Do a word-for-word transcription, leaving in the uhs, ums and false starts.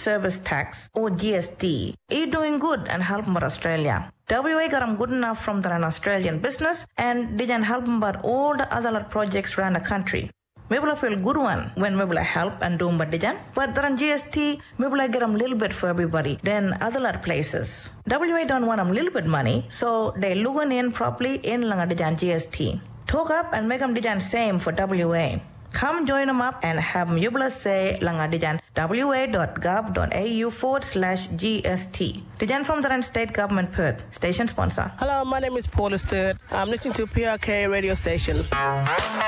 Service Tax or G S T. He doing good and help more Australia. W A got good enough from the Australian business and didn't help about all the other projects around the country. Maybe feel good one when maybe help and do but dijan. But then G S T maybe get them a little bit for everybody than other places. W A don't want them a little bit money, so they look in properly in langa dijan G S T. Talk up and make them dijan same for W A. Come join them up and have Mubla say langa dijan wa.gov.au forward slash GST. Dijan from the state government Perth. Station sponsor. Hello, my name is Paula Sturt. I'm listening to P R K radio station.